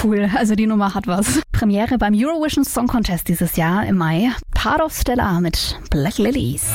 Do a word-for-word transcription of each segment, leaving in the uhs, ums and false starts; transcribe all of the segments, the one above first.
cool, also die Nummer hat was. Premiere beim Eurovision Song Contest dieses Jahr im Mai. Part of Stella mit Black Lilies.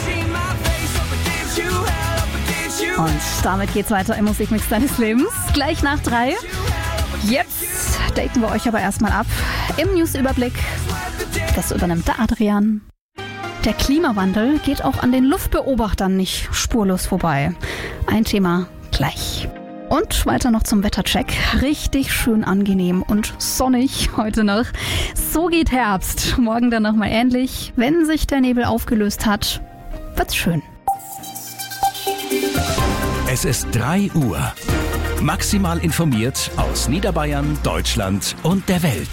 Und damit geht's weiter im Musikmix deines Lebens. Gleich nach drei. Jetzt daten wir euch aber erstmal ab im Newsüberblick. Das übernimmt der Adrian. Der Klimawandel geht auch an den Luftbeobachtern nicht spurlos vorbei. Ein Thema gleich. Und weiter noch zum Wettercheck. Richtig schön angenehm und sonnig heute noch. So geht Herbst. Morgen dann nochmal ähnlich. Wenn sich der Nebel aufgelöst hat, wird's schön. Es ist drei Uhr. Maximal informiert aus Niederbayern, Deutschland und der Welt.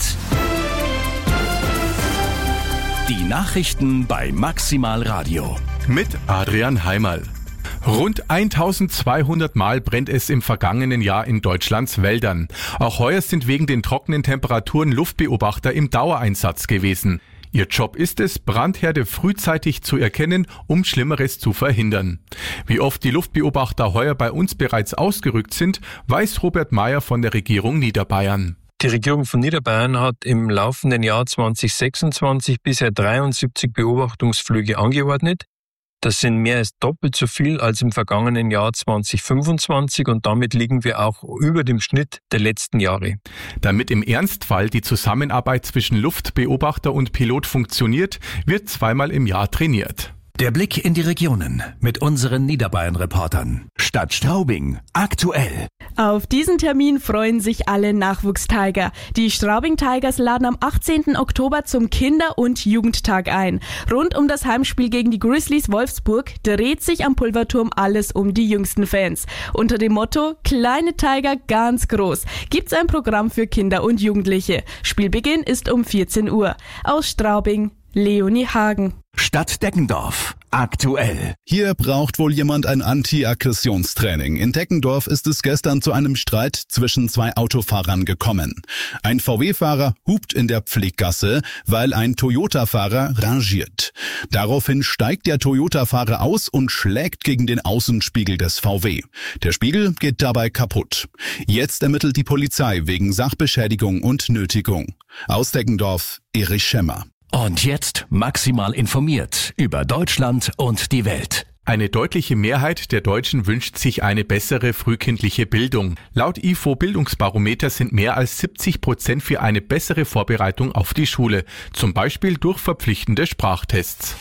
Die Nachrichten bei Maximal Radio. Mit Adrian Heimerl. Rund eintausendzweihundert Mal brennt es im vergangenen Jahr in Deutschlands Wäldern. Auch heuer sind wegen den trockenen Temperaturen Luftbeobachter im Dauereinsatz gewesen. Ihr Job ist es, Brandherde frühzeitig zu erkennen, um Schlimmeres zu verhindern. Wie oft die Luftbeobachter heuer bei uns bereits ausgerückt sind, weiß Robert Mayer von der Regierung Niederbayern. Die Regierung von Niederbayern hat im laufenden Jahr zwanzig sechsundzwanzig bisher dreiundsiebzig Beobachtungsflüge angeordnet. Das sind mehr als doppelt so viel als im vergangenen Jahr zwanzig fünfundzwanzig und damit liegen wir auch über dem Schnitt der letzten Jahre. Damit im Ernstfall die Zusammenarbeit zwischen Luftbeobachter und Pilot funktioniert, wird zweimal im Jahr trainiert. Der Blick in die Regionen mit unseren Niederbayern-Reportern. Stadt Straubing, aktuell. Auf diesen Termin freuen sich alle Nachwuchstiger. Die Straubing Tigers laden am achtzehnten Oktober zum Kinder- und Jugendtag ein. Rund um das Heimspiel gegen die Grizzlies Wolfsburg dreht sich am Pulverturm alles um die jüngsten Fans. Unter dem Motto Kleine Tiger ganz groß gibt's ein Programm für Kinder und Jugendliche. Spielbeginn ist um vierzehn Uhr. Aus Straubing, Leonie Hagen. Stadt Deggendorf, aktuell. Hier braucht wohl jemand ein Anti-Aggressionstraining. In Deggendorf ist es gestern zu einem Streit zwischen zwei Autofahrern gekommen. Ein V W-Fahrer hupt in der Pfleggasse, weil ein Toyota-Fahrer rangiert. Daraufhin steigt der Toyota-Fahrer aus und schlägt gegen den Außenspiegel des V W. Der Spiegel geht dabei kaputt. Jetzt ermittelt die Polizei wegen Sachbeschädigung und Nötigung. Aus Deggendorf, Erich Schemmer. Und jetzt maximal informiert über Deutschland und die Welt. Eine deutliche Mehrheit der Deutschen wünscht sich eine bessere frühkindliche Bildung. Laut I F O-Bildungsbarometer sind mehr als siebzig Prozent für eine bessere Vorbereitung auf die Schule, zum Beispiel durch verpflichtende Sprachtests.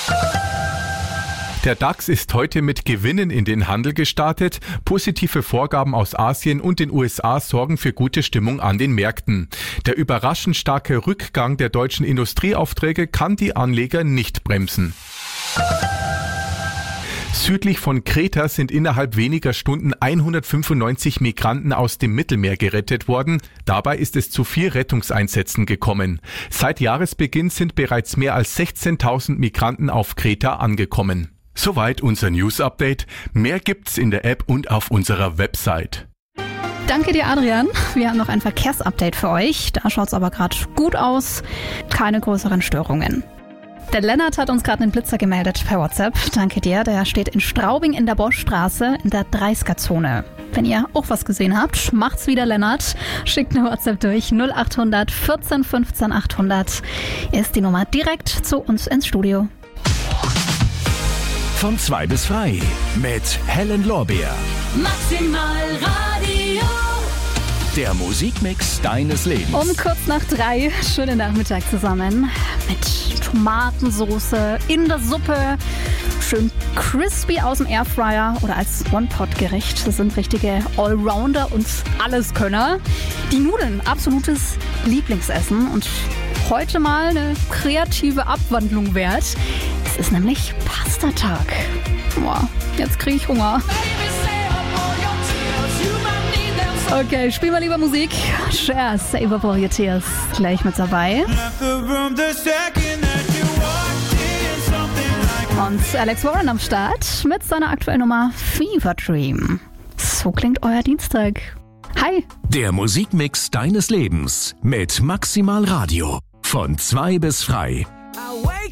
Der DAX ist heute mit Gewinnen in den Handel gestartet. Positive Vorgaben aus Asien und den U S A sorgen für gute Stimmung an den Märkten. Der überraschend starke Rückgang der deutschen Industrieaufträge kann die Anleger nicht bremsen. Südlich von Kreta sind innerhalb weniger Stunden hundertfünfundneunzig Migranten aus dem Mittelmeer gerettet worden. Dabei ist es zu vier Rettungseinsätzen gekommen. Seit Jahresbeginn sind bereits mehr als sechzehntausend Migranten auf Kreta angekommen. Soweit unser News-Update. Mehr gibt's in der App und auf unserer Website. Danke dir, Adrian. Wir haben noch ein Verkehrsupdate für euch. Da schaut's aber gerade gut aus. Keine größeren Störungen. Der Lennart hat uns gerade einen Blitzer gemeldet per WhatsApp. Danke dir. Der steht in Straubing in der Boschstraße in der dreißiger-Zone. Wenn ihr auch was gesehen habt, macht's wieder, Lennart. Schickt eine WhatsApp durch null achthundert vierzehn fünfzehn achthundert. Ist die Nummer direkt zu uns ins Studio. Von zwei bis frei mit Helen Lorbeer. Maximal Radio. Der Musikmix deines Lebens. Um kurz nach drei, schönen Nachmittag zusammen mit Tomatensoße in der Suppe, schön crispy aus dem Airfryer oder als One-Pot-Gericht. Das sind richtige Allrounder und Alleskönner. Die Nudeln, absolutes Lieblingsessen und heute mal eine kreative Abwandlung wert. Es ist nämlich Pastatag. Boah, jetzt kriege ich Hunger. Okay, spielen wir lieber Musik. Cher, Save Up All Your Tears. Gleich mit dabei. Und Alex Warren am Start mit seiner aktuellen Nummer Fever Dream. So klingt euer Dienstag. Hi. Der Musikmix deines Lebens mit Maximal Radio. Von zwei bis frei.